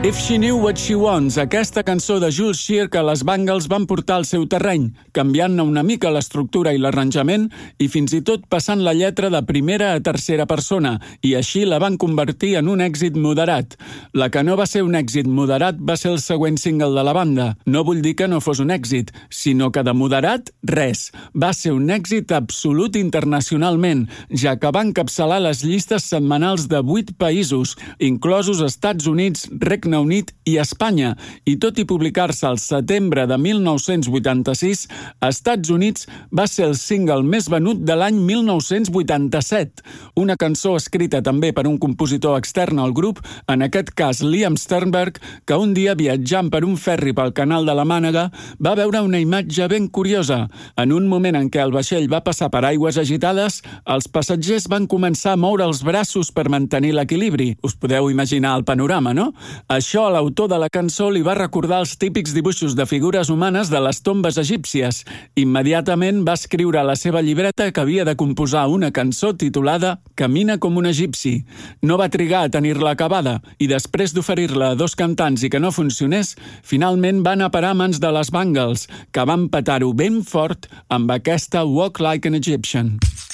If She Knew What She Wants, aquesta cançó de Jules Shear que les Bangles van portar al seu terreny, canviant-ne una mica l'estructura i l'arranjament i fins i tot passant la lletra de primera a tercera persona, i així la van convertir en un èxit moderat. La que no va ser un èxit moderat va ser el següent single de la banda. No vull dir que no fos un èxit, sinó que de moderat, res. Va ser un èxit absolut internacionalment, ja que va encapçalar les llistes setmanals de 8 països, inclosos Estats Units, Regne Unit i Espanya, i tot i publicar-se al setembre de 1986, a Estats Units va ser el single més venut de l'any 1987. Una cançó escrita també per un compositor extern al grup, en aquest cas Liam Sternberg, que un dia viatjant per un ferri pel canal de la Mànega va veure una imatge ben curiosa. En un moment en què el vaixell va passar per aigües agitades, els passatgers van començar a moure els braços per mantenir l'equilibri. Us podeu imaginar el panorama, no? Això a l'autor de la cançó li va recordar els típics dibuixos de figures humanes de les tombes egípcies. Immediatament va escriure a la seva llibreta que havia de composar una cançó titulada Camina com un egipci. No va trigar a tenir-la acabada i després d'oferir-la a 2 cantants i que no funcionés, finalment va anar a parar a mans de les Bangles, que van petar-ho ben fort amb aquesta Walk Like an Egyptian.